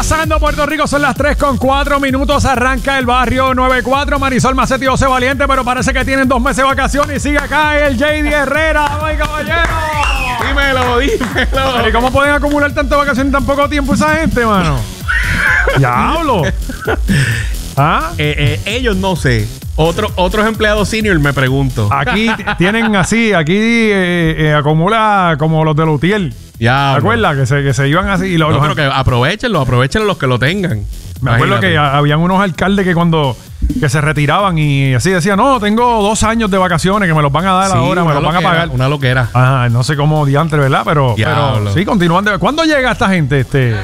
pasando, Puerto Rico? Son las 3:04. Arranca el barrio 94. Marisol Macetti y José Valiente, pero parece que tienen 2 meses de vacaciones. Y sigue acá el JD Herrera. ¡Ay, caballero! Dímelo. ¿Y cómo pueden acumular tanta vacación en tan poco tiempo esa gente, mano? ¡Diablo! ¿Ah? Ellos no sé. Otros empleados senior me pregunto. Aquí tienen así, acumula como los de Lutiel. Ya. ¿Te acuerdas? Que se iban así. Pero que aprovechen los que lo tengan. Me acuerdo que habían unos alcaldes que se retiraban y así decían, no, tengo 2 años de vacaciones que me los van a dar ahora, me los van a pagar. Una loquera. Ajá, no sé cómo diantre, ¿verdad? Pero sí, continuando. ¿Cuándo llega esta gente?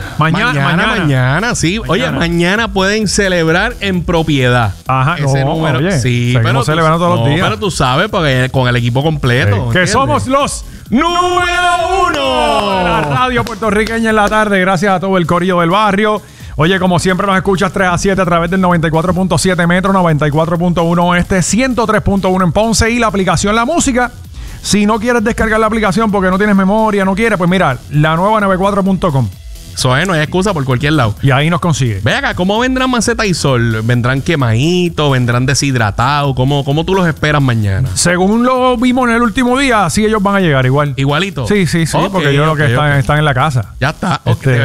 Mañana, sí. Mañana. Oye, mañana pueden celebrar en propiedad. Ajá, ese número. Oye, sí, pero celebrando todos los días. Pero tú sabes, porque con el equipo completo. Que somos los ¡Número 1! la radio puertorriqueña en la tarde. Gracias a todo el corillo del barrio. Oye, como siempre nos escuchas 3 a 7 a través del 94.7 Metro, 94.1 Oeste, 103.1 en Ponce y la aplicación La Música. Si no quieres descargar la aplicación porque no tienes memoria, no quieres, pues mira, la nueva 94.com. Eso es, no hay excusa por cualquier lado. Y ahí nos consigue. Ve acá, ¿cómo vendrán Maceta y Sol? ¿Vendrán quemaditos? ¿Vendrán deshidratados? ¿Cómo tú los esperas mañana? Según lo vimos en el último día, así ellos van a llegar igual. ¿Igualito? Sí, okay, porque yo creo que están en la casa. Ya está.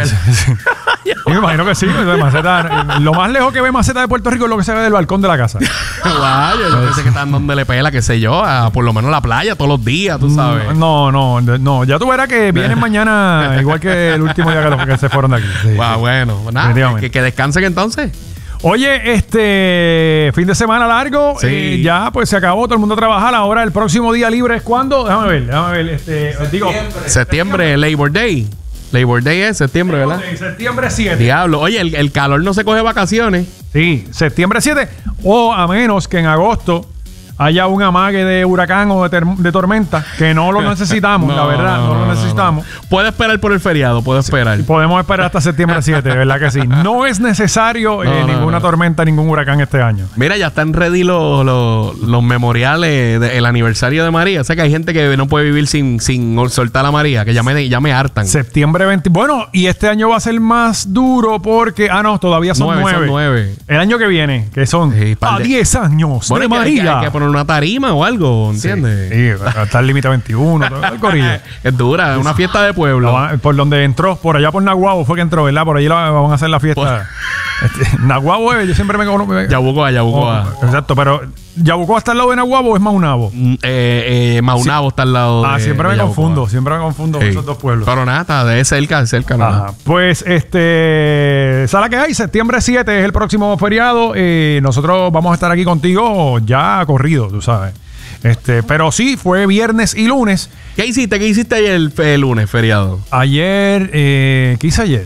Sí, me imagino que sí. Maceta, lo más lejos que ve Maceta de Puerto Rico es lo que se ve del balcón de la casa. Guau, yo pensé que están dándole pela, qué sé yo, a por lo menos la playa todos los días, tú sabes. No. Ya tú verás que vienen mañana igual que el último día que se fueron de aquí. Sí, bueno, nada, que descansen entonces. Oye, fin de semana largo, sí. Ya pues se acabó, todo el mundo a trabajar. Ahora el próximo día libre es ¿cuándo? Déjame ver. Septiembre, Labor Day. Labor Day es septiembre, ¿verdad? Septiembre 7. Diablo. Oye, el calor no se coge vacaciones. Sí, septiembre 7. O a menos que en agosto haya un amague de huracán o de tormenta, que no lo necesitamos, la verdad, no lo necesitamos. Puede esperar por el feriado, puede esperar. Sí, podemos esperar hasta septiembre 7, de verdad que sí. No es necesario ninguna tormenta, ningún huracán este año. Mira, ya están ready los memoriales del aniversario de María. O sea que hay gente que no puede vivir sin soltar a María, que ya me hartan. Septiembre 20. Bueno, y este año va a ser más duro porque... todavía son 9. Son 9. El año que viene, que son 10 años de María. Hay que poner una tarima o algo, ¿entiendes? Sí, está el límite 21, todo el corillo. Es dura, es una fiesta de pueblo. Por donde entró, por allá por Naguabo fue que entró, ¿verdad? Por allí van a hacer la fiesta. Naguabo, yo siempre me conozco. Yabucoa. Exacto, pero ¿Yabucoa está al lado de Naguabo o es Maunabo? Maunabo está al lado de siempre me confundo con esos dos pueblos. Pero nada, está de cerca, ¿no? Ajá. Pues, ¿sabes qué hay? Septiembre 7 es el próximo feriado. Nosotros vamos a estar aquí contigo ya corrido, tú sabes. Pero sí, fue viernes y lunes. ¿Qué hiciste ayer el lunes, feriado? Ayer, ¿qué hice ayer?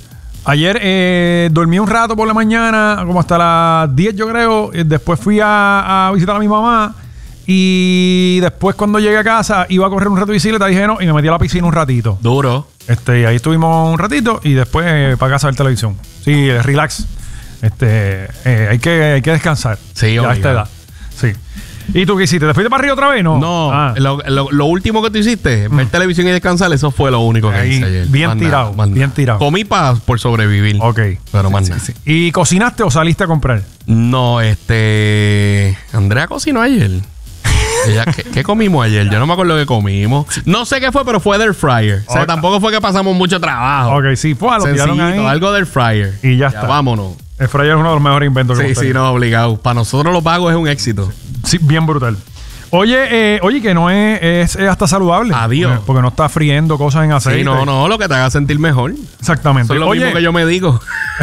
Ayer dormí un rato por la mañana, como hasta las 10 yo creo. Después fui a visitar a mi mamá. Y después cuando llegué a casa iba a correr un rato de bicicleta, dije no, y me metí a la piscina un ratito. Duro. Ahí estuvimos un ratito y después para casa a ver televisión. Sí, relax. Hay que descansar. Sí, ya a esta edad. Sí. ¿Y tú qué hiciste? ¿Te fuiste para arriba otra vez? No. Lo último que tú hiciste, ver televisión y descansar, eso fue lo único que hice ayer. Bien tirado. Comí por sobrevivir. Ok. Pero más nada. Sí. ¿Y cocinaste o saliste a comprar? No, Andrea cocinó ayer. ¿Qué comimos ayer? Yo no me acuerdo qué comimos. No sé qué fue, pero fue del fryer. O sea, tampoco fue que pasamos mucho trabajo. Ok, sí, fue lo tiraron ahí. Algo del fryer. Y ya está. Vámonos. El fryer es uno de los mejores inventos que hemos tenido. Sí, no, obligado. Para nosotros los vagos es un éxito. Sí, bien brutal. Oye, que no es hasta saludable. Adiós. Porque no está friendo cosas en aceite. Sí, no, lo que te haga sentir mejor. Exactamente. Eso es lo mismo que yo me digo.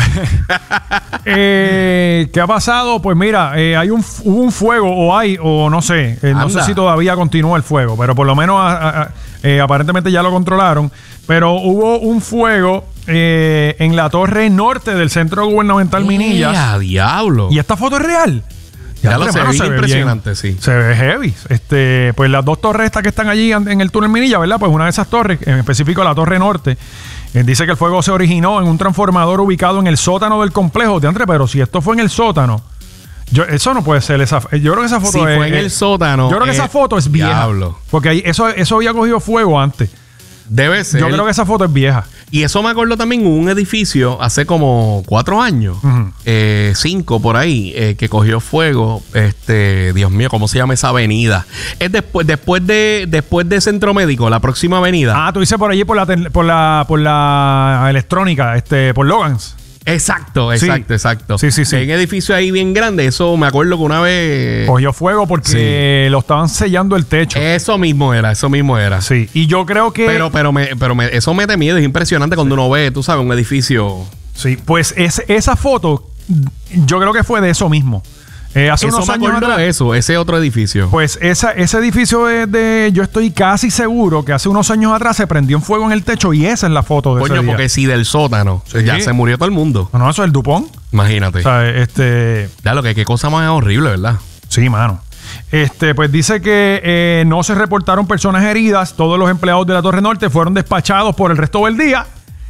¿Qué ha pasado? Pues mira, hubo un fuego, o no sé. No sé si todavía continúa el fuego, pero por lo menos aparentemente ya lo controlaron. Pero hubo un fuego en la torre norte del Centro Gubernamental Minillas. ¡A diablo! ¿Y esta foto es real? Ya lo sé, es impresionante, sí. Se ve heavy. Pues las 2 torres estas que están allí en el túnel Minilla, ¿verdad? Pues una de esas torres, en específico la torre norte, dice que el fuego se originó en un transformador ubicado en el sótano del complejo. Pero si esto fue en el sótano, eso no puede ser esa. Yo creo que esa foto si fue en el sótano. Yo creo que esa foto es vieja. Diablo. Porque eso había cogido fuego antes. Debe ser. Yo creo que esa foto es vieja. Y eso me acuerdo también un edificio hace como 4 años, 5 por ahí, que cogió fuego. Dios mío, ¿cómo se llama esa avenida? Es después de Centro Médico, la próxima avenida. Ah, tú dices por allí por la electrónica, por Logans. Exacto. Sí. Sí. En un edificio ahí bien grande. Eso me acuerdo que una vez cogió fuego porque lo estaban sellando el techo. Eso mismo era. Sí. Y yo creo que... Pero eso mete miedo. Es impresionante cuando uno ve, tú sabes, un edificio. Sí, pues esa foto yo creo que fue de eso mismo. Hace unos años atrás, ese otro edificio. Pues ese edificio yo estoy casi seguro que hace unos años atrás se prendió en fuego en el techo y esa es la foto de ese día. Porque si del sótano ya se murió todo el mundo. No, eso es el Dupont. Imagínate. O sea, ya lo que qué cosa más horrible, ¿verdad? Sí, mano. Pues dice que no se reportaron personas heridas. Todos los empleados de la Torre Norte fueron despachados por el resto del día.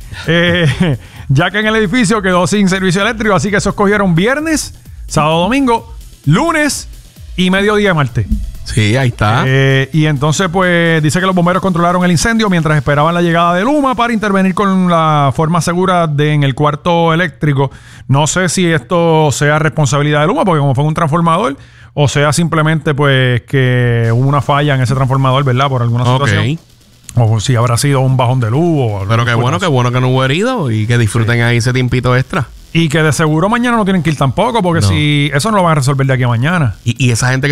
Ya que en el edificio quedó sin servicio eléctrico, así que esos cogieron viernes, sábado, domingo, lunes y mediodía de martes. Sí, ahí está. Y entonces, pues, dice que los bomberos controlaron el incendio mientras esperaban la llegada de Luma para intervenir con la forma segura en el cuarto eléctrico. No sé si esto sea responsabilidad de Luma, porque como fue un transformador, o sea simplemente, pues, que hubo una falla en ese transformador, ¿verdad? Por alguna situación. O si habrá sido un bajón de luz o... Pero qué bueno que no hubo herido y que disfruten ahí ese tiempito extra. Y que de seguro mañana no tienen que ir tampoco, porque si eso no lo van a resolver de aquí a mañana. Y esa gente que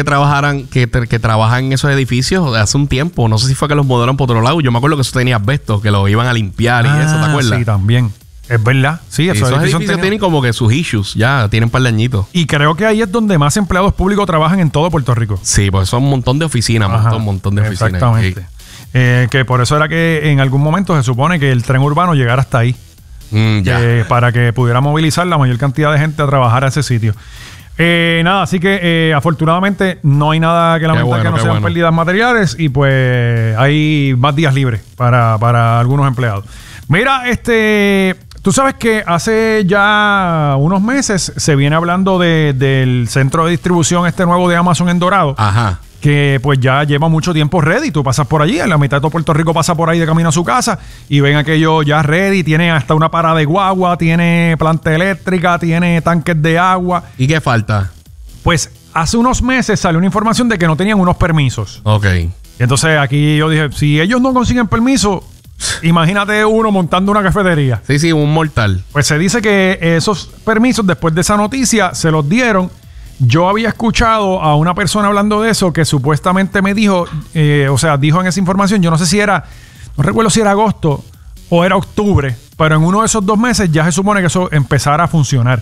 trabaja en esos edificios hace un tiempo, no sé si fue que los mudaron por otro lado. Yo me acuerdo que eso tenía asbestos, que lo iban a limpiar y eso, ¿te acuerdas? Sí, también. Es verdad. Sí, esos edificios tienen como que sus issues, ya tienen un par de añitos. Y creo que ahí es donde más empleados públicos trabajan en todo Puerto Rico. Sí, pues son un montón de oficinas, un montón de oficinas. Exactamente. Sí. Que por eso era que en algún momento se supone que el tren urbano llegara hasta ahí. Para que pudiera movilizar la mayor cantidad de gente a trabajar a ese sitio. Nada, así que afortunadamente no hay nada que lamentar, que no sean pérdidas materiales, y pues hay más días libres para algunos empleados. Mira, tú sabes que hace ya unos meses se viene hablando del centro de distribución nuevo de Amazon en Dorado. Ajá. Que pues ya lleva mucho tiempo ready. Tú pasas por allí, en la mitad de todo Puerto Rico pasa por ahí de camino a su casa y ven aquello ya ready. Tiene hasta una parada de guagua, tiene planta eléctrica, tiene tanques de agua. ¿Y qué falta? Pues hace unos meses salió una información de que no tenían unos permisos. Ok. Y entonces aquí yo dije, si ellos no consiguen permiso, imagínate uno montando una cafetería. Sí, un mortal. Pues se dice que esos permisos, después de esa noticia, se los dieron. Yo había escuchado a una persona hablando de eso que supuestamente me dijo, dijo en esa información, yo no sé si no recuerdo si era agosto o era octubre, pero en uno de esos 2 meses ya se supone que eso empezara a funcionar.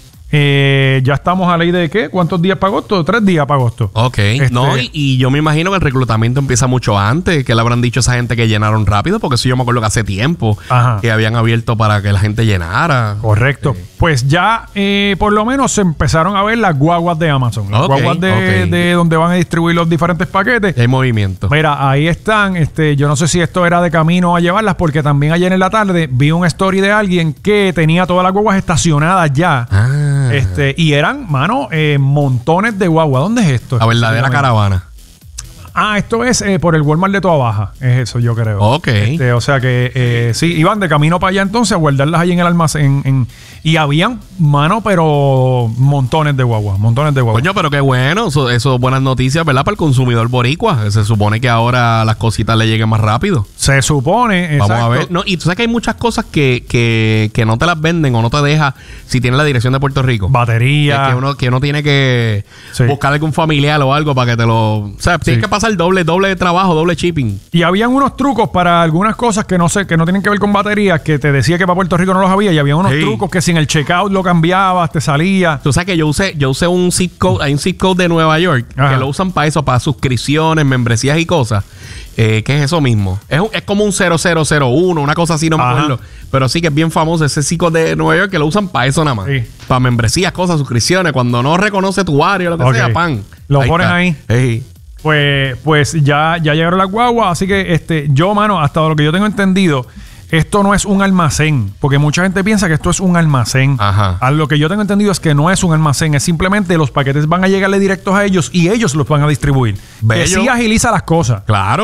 Ya estamos a ley de ¿qué? ¿Cuántos días para agosto? 3 días para agosto. Ok. Y yo me imagino que el reclutamiento empieza mucho antes, que le habrán dicho a esa gente que llenaron rápido, porque eso yo me acuerdo que hace tiempo que habían abierto para que la gente llenara. Correcto. Pues ya por lo menos se empezaron a ver las guaguas de Amazon. Las guaguas de donde van a distribuir los diferentes paquetes. Hay movimiento. Mira, ahí están. Yo no sé si esto era de camino a llevarlas, porque también ayer en la tarde vi un story de alguien que tenía todas las guaguas estacionadas ya. Y eran, montones de guagua. ¿Dónde es esto? La verdadera caravana. Esto es por el Walmart de Toa Baja. Es eso, yo creo. Ok. O sea que sí, iban de camino para allá entonces a guardarlas ahí en el almacén. Y habían, pero montones de guagua. Coño, pero qué bueno. Eso buenas noticias, ¿verdad? Para el consumidor boricua. Se supone que ahora las cositas le lleguen más rápido. Se supone, exacto. Vamos a ver. No, y tú sabes que hay muchas cosas que no te las venden o no te deja si tienes la dirección de Puerto Rico. Batería. Que uno tiene que buscar algún familiar o algo para que te lo... O sea, tienes que pasar doble trabajo, doble shipping. Y habían unos trucos para algunas cosas que no tienen que ver con baterías, que te decía que para Puerto Rico no los había, y había unos trucos que si en el checkout lo cambiabas, te salía. Tú sabes que yo usé un zip code, hay un zip code de Nueva York que lo usan para eso, para suscripciones, membresías y cosas. ¿Qué es eso mismo? Es como un 0001, una cosa así, no me acuerdo. Pero sí que es bien famoso ese zip code de Nueva York que lo usan para eso nada más. Sí. Para membresías, cosas, suscripciones. Cuando no reconoce tu área o lo que sea, pan. Lo pones ahí. Sí. Pues ya llegaron las guaguas, así que yo, hasta lo que yo tengo entendido, esto no es un almacén, porque mucha gente piensa que esto es un almacén. A lo que yo tengo entendido es que no es un almacén, es simplemente los paquetes van a llegarle directos a ellos y ellos los van a distribuir. Que sí agiliza las cosas. Claro.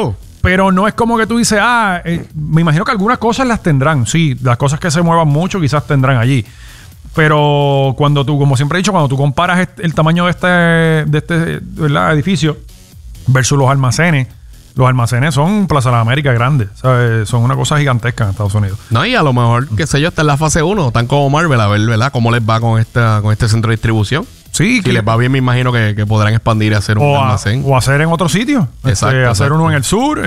Pero no es como que tú dices, me imagino que algunas cosas las tendrán. Sí, las cosas que se muevan mucho quizás tendrán allí. Pero cuando tú, como siempre he dicho, cuando tú comparas el tamaño de este ¿verdad? Edificio versus los almacenes son Plaza de las Américas grandes. ¿Sabes? Son una cosa gigantesca en Estados Unidos. No, y a lo mejor, qué sé yo, está en la fase 1, tan como Marvel, a ver, ¿verdad? ¿Cómo les va con este centro de distribución? Sí. Si les va bien, me imagino que podrán expandir y hacer un almacén. O hacer en otro sitio. Exacto. Hacer uno en el sur.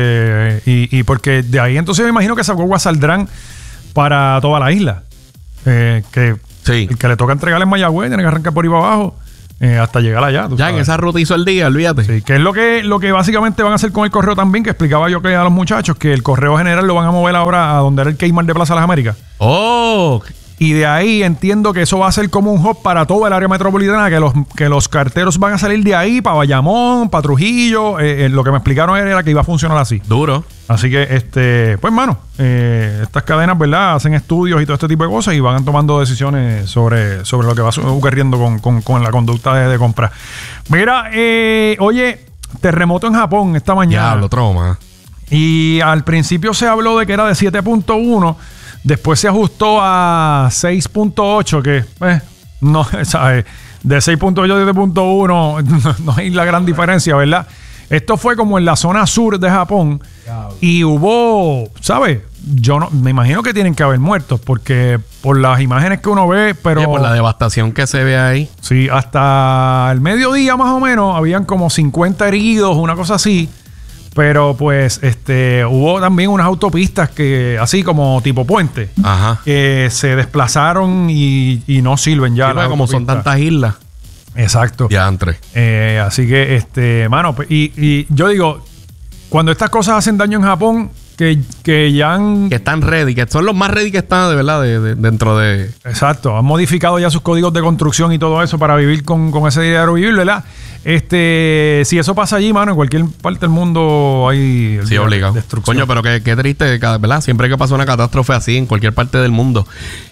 Y porque de ahí entonces me imagino que esas guaguas saldrán para toda la isla. El que le toca entregar en Mayagüez tiene que arrancar por ahí para abajo hasta llegar allá. Ya sabes. En esa ruta hizo el día, olvídate. Sí, que es lo que básicamente van a hacer con el correo también, que explicaba yo que a los muchachos que el correo general lo van a mover ahora a donde era el Kmart de Plaza de las Américas. ¡Oh! Y de ahí entiendo que eso va a ser como un hub para todo el área metropolitana, que los carteros van a salir de ahí para Bayamón, para Trujillo. Lo que me explicaron era que iba a funcionar así. Duro. Así que, pues, mano, estas cadenas, ¿verdad? Hacen estudios y todo este tipo de cosas y van tomando decisiones sobre lo que va ocurriendo con la conducta de compra. Mira, oye, terremoto en Japón esta mañana. Diablo, trauma. Y al principio se habló de que era de 7.1. Después se ajustó a 6.8, que no, ¿sabes? De 6.8 a 7.1 no hay la gran diferencia, ¿verdad? Esto fue como en la zona sur de Japón y hubo, ¿sabes? Yo no, me imagino que tienen que haber muertos porque por las imágenes que uno ve, pero... por la devastación que se ve ahí. Sí, hasta el mediodía más o menos habían como 50 heridos, una cosa así. Pero pues hubo también unas autopistas que así como tipo puente, que se desplazaron y no sirven ya. Sí, como son tantas islas. Exacto. Diantre. Así que, mano, y yo digo, cuando estas cosas hacen daño en Japón, que ya que están ready, que son los más ready que están, de verdad, dentro de... Exacto, han modificado ya sus códigos de construcción y todo eso para vivir con ese dinero vivible, ¿verdad? Si eso pasa allí, mano, en cualquier parte del mundo hay obligado. Destrucción. Coño, pero qué triste, ¿verdad? Siempre que pasa una catástrofe así en cualquier parte del mundo.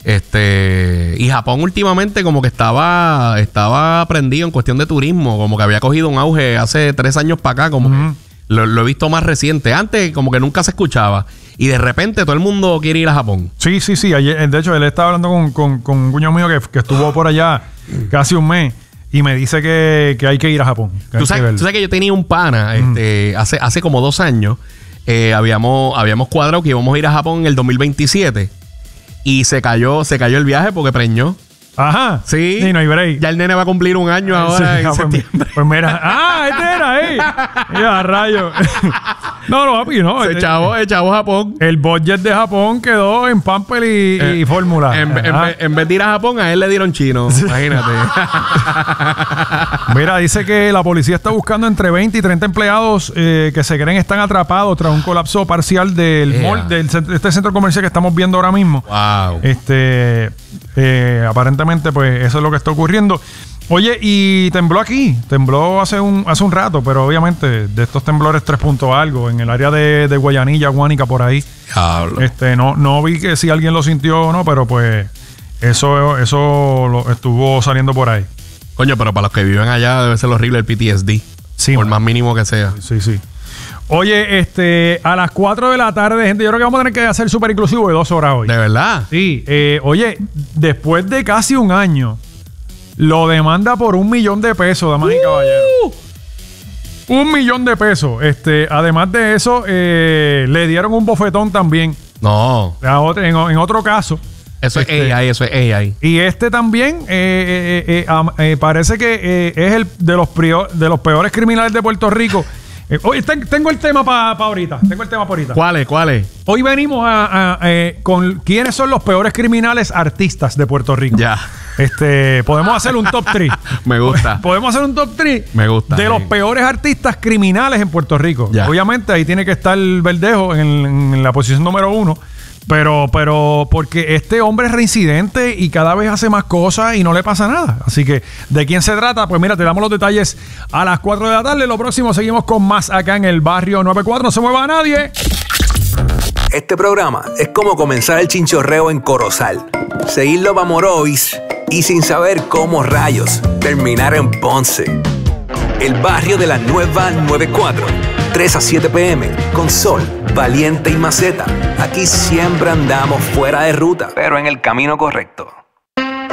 Y Japón últimamente como que estaba prendido en cuestión de turismo, como que había cogido un auge hace 3 años para acá, como que lo he visto más reciente. Antes como que nunca se escuchaba. Y de repente todo el mundo quiere ir a Japón. Sí. Ayer, de hecho, él estaba hablando con un cuñado mío que estuvo por allá casi un mes. Y me dice que hay que ir a Japón. ¿Tú sabes que yo tenía un pana hace como 2 años? Habíamos cuadrado que íbamos a ir a Japón en el 2027. Y se cayó el viaje porque preñó. Ajá. Sí. No hay break. Ya el nene va a cumplir 1 año ahora en septiembre. Pues mira. Este era ahí. Ya, rayo. No, papi, no. Se echó Japón. El budget de Japón quedó en Pampel y fórmula. En vez de ir a Japón, a él le dieron chino. Imagínate. Mira, dice que la policía está buscando entre 20 y 30 empleados que se creen están atrapados tras un colapso parcial del mall, de este centro comercial que estamos viendo ahora mismo. Wow. Aparentemente, pues eso es lo que está ocurriendo. Oye, y tembló aquí. Tembló hace un rato, pero obviamente de estos temblores 3 puntos algo en el área de Guayanilla, Guánica, por ahí. Diablo. No vi que si alguien lo sintió o no, pero pues eso lo estuvo saliendo por ahí. Coño, pero para los que viven allá debe ser horrible el PTSD. Sí, por más mínimo que sea. Sí. Oye, a las 4 de la tarde, gente, yo creo que vamos a tener que hacer súper inclusivo de 2 horas hoy. ¿De verdad? Sí. Oye, después de casi un año, lo demanda por $1 millón de pesos, damas y caballeros. $1 millón de pesos. Además de eso, le dieron un bofetón también. No. En otro caso. Eso es AI. Y también parece que es el de los peores criminales de Puerto Rico. Oye, tengo el tema para ahorita. ¿Cuáles? Hoy venimos con quiénes son los peores criminales artistas de Puerto Rico. Ya. Podemos hacer un top 3. Me gusta. Podemos hacer un top 3. Me gusta. De los peores artistas criminales en Puerto Rico. Ya. Obviamente ahí tiene que estar Verdejo en la posición número 1. Pero porque este hombre es reincidente y cada vez hace más cosas y no le pasa nada. Así que, ¿de quién se trata? Pues mira, te damos los detalles a las 4 de la tarde. Lo próximo, seguimos con más acá en el Barrio 94. No se mueva nadie. Este programa es como comenzar el chinchorreo en Corozal, seguirlo a Morovis y sin saber cómo rayos terminar en Ponce. El Barrio de la Nueva 94. 3 a 7 p.m. con Sol, Valiente y Maceta. Aquí siempre andamos fuera de ruta, pero en el camino correcto.